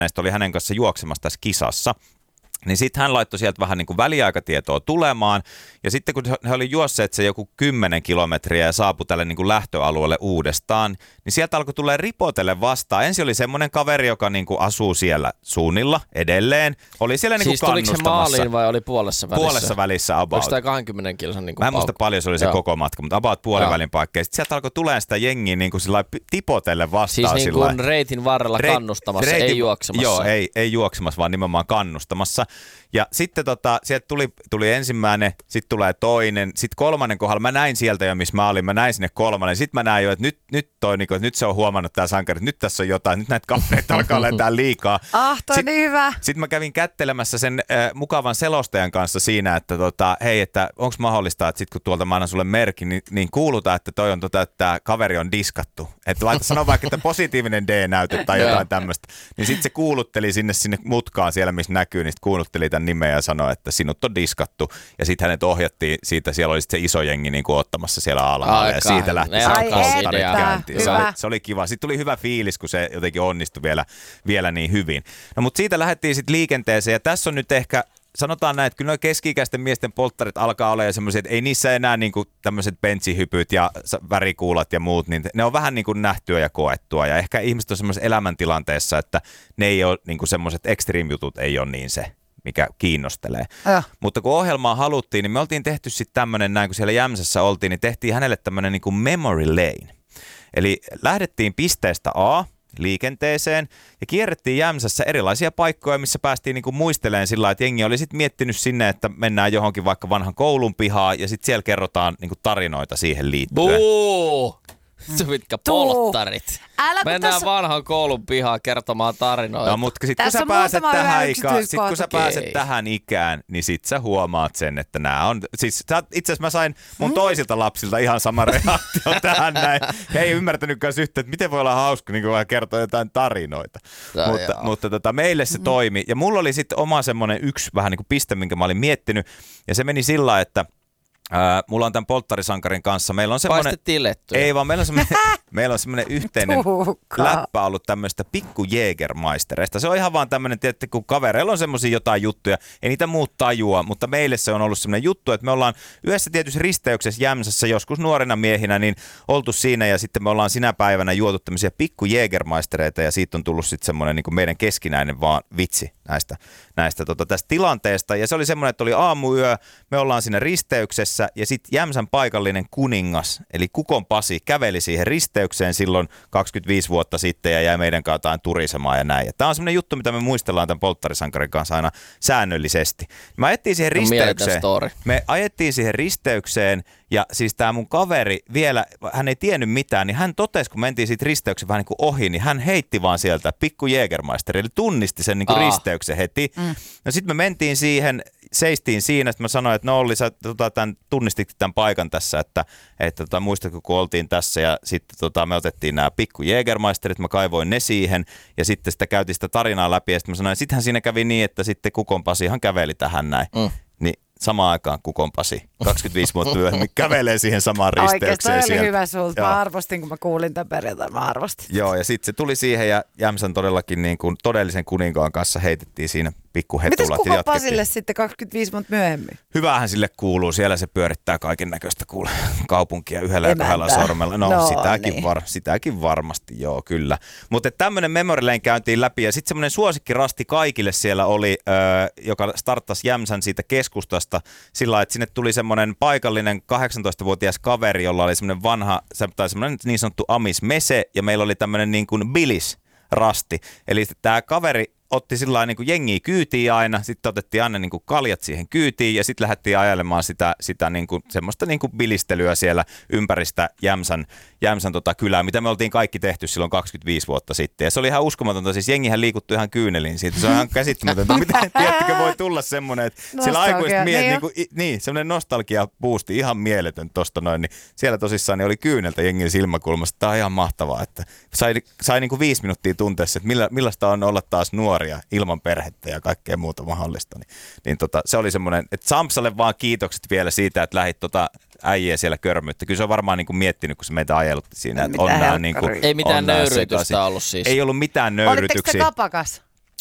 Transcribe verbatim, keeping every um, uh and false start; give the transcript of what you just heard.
näistä oli hänen kanssa juoksemassa tässä kisassa. Niin sitten hän laittoi sieltä vähän niin kuin väliaikatietoa tulemaan, ja sitten kun he oli juosseet se joku kymmenen kilometriä ja saapui tälle niin kuin lähtöalueelle uudestaan, niin sieltä alkoi tulee ripotelle vastaan. Ensin oli semmoinen kaveri, joka niin kuin asuu siellä suunnilla edelleen, oli siellä niin kuin siis kannustamassa. Siis tuliko se maaliin vai oli puolessa välissä? Puolessa välissä about. Oliko tämä kaksikymmentä kilsan niin kuin Mä en muista paljon se oli se Joo. koko matka, mutta about puolivälin paikkeja. Sitten sieltä alkoi tulee sitä jengiä niin kuin sillä tipotelle vastaan. Siis niin kuin reitin varrella Reit, kannustamassa, reitin, ei juoksemassa. Joo, ei, ei juoksemassa, vaan nimenomaan kannustamassa. Ja sitten tota, sieltä tuli, tuli ensimmäinen, sitten tulee toinen, sitten kolmannen kohdalla. Mä näin sieltä jo, missä mä olin, mä näin sinne kolmannen. Sitten mä näin jo, että nyt, nyt, toi, niin kuin, että nyt se on huomannut tää sankari, että nyt tässä on jotain, nyt näitä kavereita alkaa lentää liikaa. Ah, toi Sitten niin hyvä. Sitten mä kävin kättelemässä sen äh, mukavan selostajan kanssa siinä, että tota, hei, että onko mahdollista, että sit kun tuolta mä annan sulle merkin, niin, niin kuulutaan, että toi on tota, että tää kaveri on diskattu. Että laita sanoa vaikka, että positiivinen D-näyte tai jotain tämmöistä. Niin sitten se kuulutteli sinne sinne mutkaan siellä, missä näkyy, niin sitten kuulutteli tämän nimeä ja sanoi, että sinut on diskattu. Ja sitten hänet ohjattiin siitä, siellä oli sitten se iso jengi niin kuin ottamassa siellä alhaalla. Ja siitä lähti se polttarit käyntiin. Se oli, se oli kiva. Sitten tuli hyvä fiilis, kun se jotenkin onnistui vielä, vielä niin hyvin. No mutta siitä lähdettiin sitten liikenteeseen ja tässä on nyt ehkä, sanotaan näin, että kyllä nuo keski-ikäisten miesten polttarit alkaa olla jo semmoisia, että ei niissä enää niinku tämmöiset bentsihypyt ja värikuulat ja muut, niin ne on vähän niin kuin nähtyä ja koettua. Ja ehkä ihmiset on semmoisessa elämäntilanteessa, että ne ei ole niinku semmoiset extreme-jutut ei ole niin se, mikä kiinnostelee. Ja. Mutta kun ohjelmaa haluttiin, niin me oltiin tehty sitten tämmöinen, näin kun siellä Jämsässä oltiin, niin tehtiin hänelle tämmöinen niinku memory lane. Eli lähdettiin pisteestä A liikenteeseen ja kierrettiin Jämsässä erilaisia paikkoja, missä päästiin niinku muistelemaan sillä lailla, että jengi oli sitten miettinyt sinne, että mennään johonkin vaikka vanhan koulun pihaan ja sitten siellä kerrotaan niinku tarinoita siihen liittyen. Buu! Se mitkä polttarit. Älä, mennään tässä vanhan koulun pihaan kertomaan tarinoita. No, mutta sitten kun sä pääset tähän ikään, sit kun sä pääset tähän ikään, niin sit sä huomaat sen, että nämä on, siis itse asiassa mä sain mun toisilta lapsilta ihan sama reaktio tähän näin. He ei ymmärtänytkään yhtä, että miten voi olla hauska niin kun kertoa jotain tarinoita. Tää mutta mutta tota, meille se toimi. Ja mulla oli sitten oma semmoinen yksi vähän niin kuin piste, minkä mä olin miettinyt. Ja se meni sillä, että Äh, mulla on tämän polttarisankarin kanssa. Meillä on semmoinen, paistettiin lettuja. Ei vaan, meillä on semmoinen, meillä on semmoinen yhteinen läppä ollut tämmöistä pikku Jägermeistereista. Se on ihan vaan tämmöinen, tietysti kun kavereilla on semmoisia jotain juttuja, ei niitä muut tajua, mutta meille se on ollut semmoinen juttu, että me ollaan yhdessä tietyssä risteyksessä Jämsässä joskus nuorina miehinä, niin oltu siinä ja sitten me ollaan sinä päivänä juotu tämmöisiä pikku Jägermeistereitä ja siitä on tullut sitten semmoinen niin kuin meidän keskinäinen vaan vitsi näistä, näistä tota, tästä tilanteesta. Ja se oli semmoinen, että oli aamuyö, me ollaan siinä risteyksessä ja sitten Jämsän paikallinen kuningas, eli Kukon Pasi, käveli siihen risteykseen silloin kaksikymmentäviisi vuotta sitten ja jäi meidän kanssa turisemaan ja näin. Tämä on semmoinen juttu, mitä me muistellaan tämän polttarisankarin kanssa aina säännöllisesti. Me ajettiin siihen risteykseen. Me ajettiin siihen risteykseen ja siis tämä mun kaveri vielä, hän ei tiennyt mitään, niin hän totesi, kun mentiin siitä risteyksen vähän niin kuin ohi, niin hän heitti vaan sieltä pikku Jägermeisteri, eli tunnisti sen niin kuin risteyksen heti. Mm. No sitten me mentiin siihen, seistiin siinä, sitten mä sanoin, että no Olli, sä tota, tämän, tunnistit tämän paikan tässä, että, että tota, muistatko, kun oltiin tässä ja sitten tota, me otettiin nämä pikku Jägermeisterit, mä kaivoin ne siihen ja sitten sitä käytiin sitä tarinaa läpi ja sitten mä sanoin, että sittenhän siinä kävi niin, että sitten Kukon Pasihan käveli tähän näin. Mm. Niin samaan aikaan Kukon Pasi, kaksikymmentäviisi vuotta myöhemmin, kävelee siihen samaan risteykseen. Oikeastaan oli hyvä sulta. Mä arvostin, kun mä kuulin tämän perjantaina. Mä arvostin. Joo, ja sitten se tuli siihen ja Jämsän todellakin niin kuin todellisen kuninkaan kanssa heitettiin siinä pikkuhetulat. Mites Kukon Pasille sitten kaksikymmentäviisi vuotta myöhemmin? Hyvähän sille kuuluu. Siellä se pyörittää kaiken näköistä kuule kaupunkia yhdellä ja kahdella sormella. No, no sitäkin, niin. var, sitäkin varmasti, joo, kyllä. Mutta tämmöinen memory lane käyntiin läpi ja sitten semmoinen suosikkirasti kaikille siellä oli, ö, joka starttasi Jämsän siitä keskustasta sillä lailla, että sinne tuli semmoinen paikallinen kahdeksantoistavuotias kaveri, jolla oli semmoinen vanha, tai semmoinen niin sanottu Amis Mese ja meillä oli tämmöinen niin kuin Bilis rasti. Eli tämä kaveri otti sillä lailla niin kuin jengiä kyytiin aina, sitten otettiin aina niin kuin kaljat siihen kyytiin ja sitten lähdettiin ajelemaan sitä, sitä niin kuin, semmoista niin kuin bilistelyä siellä ympäristä Jämsän, Jämsän tota kylää, mitä me oltiin kaikki tehty silloin kaksikymmentäviisi vuotta sitten. Ja se oli ihan uskomatonta, siis jengihän liikuttui ihan kyyneliin siitä, se on ihan käsittämätöntä. Miten, tiedättekö, voi tulla semmoinen, että siellä aikuiset miehet, niin, kuin, niin semmoinen nostalgia boosti, ihan mieletön tosta noin, niin siellä tosissaan niin oli kyyneltä jengin silmäkulmasta. Tämä on ihan mahtavaa, että sai, sai niin kuin viisi minuuttia tunteessa, että milla, millaista on olla taas nuori ilman perhettä ja kaikkea muuta mahdollista. Niin, niin tota, se oli semmoinen, että Sampsalle vaan kiitokset vielä siitä, että lähdit tota äijää siellä körmyyttä. Kyllä se on varmaan niin kuin miettinyt, kun se meitä ajelutti siinä. Että on nää, niin kuin, ei mitään nöyrytystä ollut siis. Ei ollut mitään nöyrytyksiä. Olitteko te kapakas?